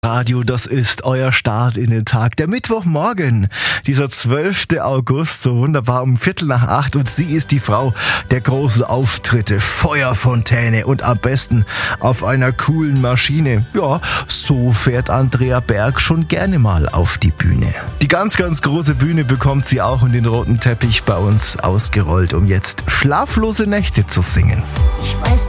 Radio, das ist euer Start in den Tag. Der Mittwochmorgen, dieser 12. August, so wunderbar um 7:45 und sie ist die Frau der großen Auftritte, Feuerfontäne und am besten auf einer coolen Maschine. Ja, so fährt Andrea Berg schon gerne mal auf die Bühne. Die ganz, ganz große Bühne bekommt sie auch und den roten Teppich bei uns ausgerollt, um jetzt schlaflose Nächte zu singen. Ich weiß,